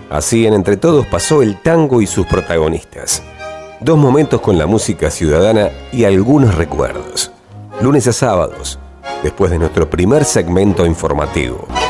Así en Entre Todos pasó el tango y sus protagonistas. 2 momentos con la música ciudadana y algunos recuerdos. Lunes a sábados, después de nuestro primer segmento informativo.